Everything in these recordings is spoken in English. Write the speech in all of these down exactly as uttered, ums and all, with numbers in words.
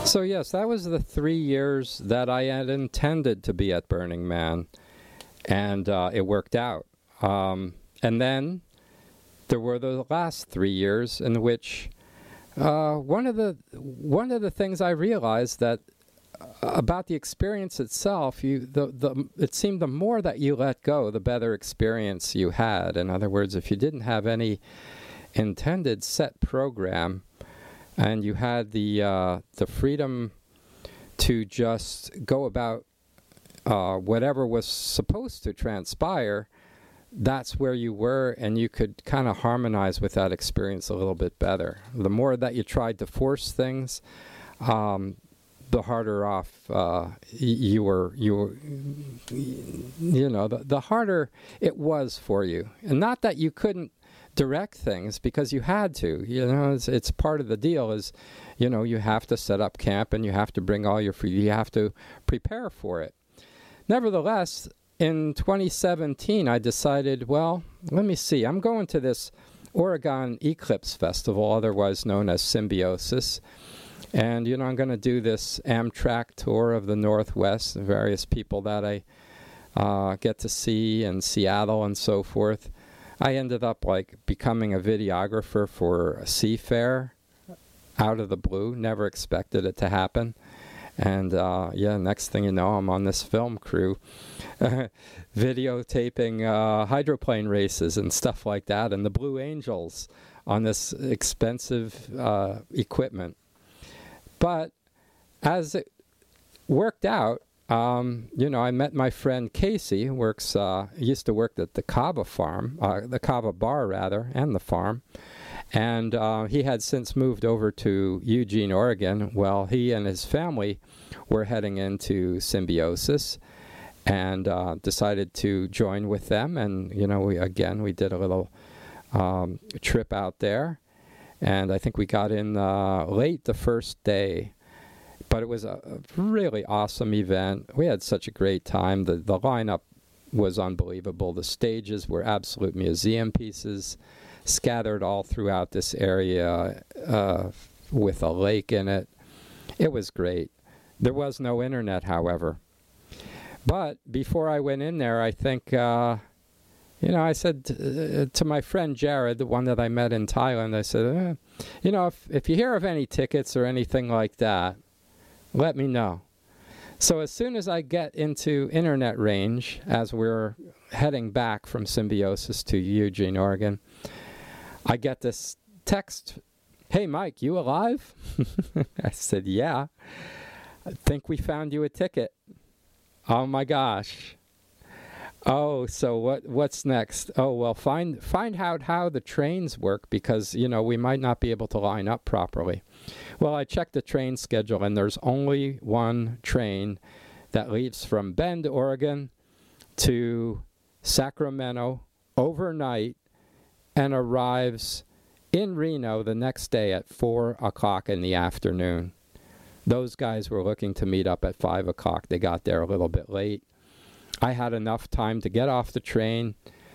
So yes, that was the three years that I had intended to be at Burning Man, and uh, it worked out. Um, and then there were the last three years in which uh, one of the one of the things I realized that uh, about the experience itself, you the the it seemed the more that you let go, the better experience you had. In other words, if you didn't have any intended set program, and you had the uh, the freedom to just go about uh, whatever was supposed to transpire, that's where you were, and you could kind of harmonize with that experience a little bit better. The more that you tried to force things, um, the harder off uh, y- you were. You were, you know, the, the harder it was for you, and not that you couldn't direct things, because you had to. You know, it's, it's part of the deal. Is, you know, you have to set up camp, and you have to bring all your food. You have to prepare for it. Nevertheless, in twenty seventeen, I decided, well, let me see. I'm going to this Oregon Eclipse Festival, otherwise known as Symbiosis. And, you know, I'm going to do this Amtrak tour of the Northwest, the various people that I uh, get to see in Seattle and so forth. I ended up, like, becoming a videographer for a Seafair out of the blue. Never expected it to happen. And, uh, yeah, next thing you know, I'm on this film crew videotaping uh, hydroplane races and stuff like that, and the Blue Angels on this expensive uh, equipment. But as it worked out, um, you know, I met my friend Casey, who works, uh, used to work at the Kava farm, uh, the Kava bar, rather, and the farm. And uh, he had since moved over to Eugene, Oregon. Well, he and his family were heading into Symbiosis, and uh, decided to join with them. And, you know, we again, we did a little um, trip out there. And I think we got in uh, late the first day. But it was a, a really awesome event. We had such a great time. The, the lineup was unbelievable. The stages were absolute museum pieces, scattered all throughout this area uh, with a lake in it. It was great. There was no internet, however. But before I went in there, I think, uh, you know, I said to, uh, to my friend Jared, the one that I met in Thailand, I said, eh, you know, if, if you hear of any tickets or anything like that, let me know. So as soon as I get into internet range, as we're heading back from Symbiosis to Eugene, Oregon, I get this text, "Hey, Mike, you alive?" I said, "Yeah. I think we found you a ticket." Oh, my gosh. Oh, so what? What's next? Oh, well, find find out how the trains work, because, you know, we might not be able to line up properly. Well, I checked the train schedule, and there's only one train that leaves from Bend, Oregon to Sacramento overnight and arrives in Reno the next day at four o'clock in the afternoon. Those guys were looking to meet up at five o'clock. They got there a little bit late. I had enough time to get off the train,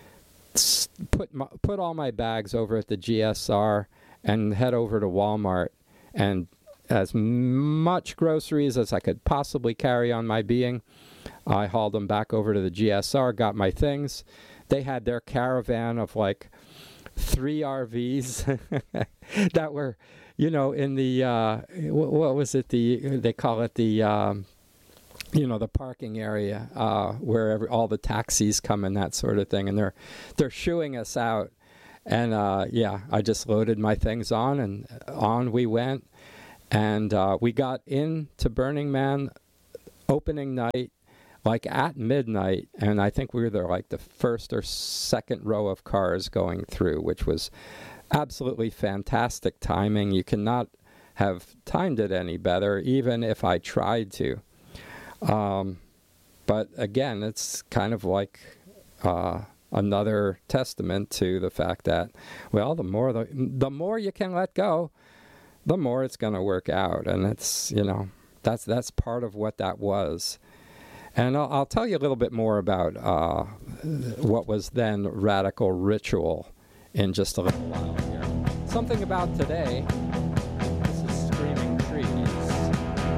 put my, put all my bags over at the G S R, and head over to Walmart, and as much groceries as I could possibly carry on my being, I hauled them back over to the G S R, got my things. They had their caravan of like three R Vs that were, you know, in the, uh, what, what was it, the, they call it the, um, you know, the parking area uh, where every, all the taxis come and that sort of thing. And they're they're shooing us out. And, uh, yeah, I just loaded my things on, and on we went. And uh, we got into Burning Man opening night, like at midnight. And I think we were there like the first or second row of cars going through, which was absolutely fantastic timing. You cannot have timed it any better, even if I tried to. Um, but again, it's kind of like uh, another testament to the fact that, well, the more the, the more you can let go, the more it's going to work out. And it's, you know, that's that's part of what that was. And I'll, I'll tell you a little bit more about uh, what was then Radical Ritual in just a little while here. Something about today. This is Screaming Trees.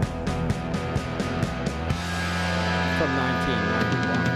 from nineteen ninety-one.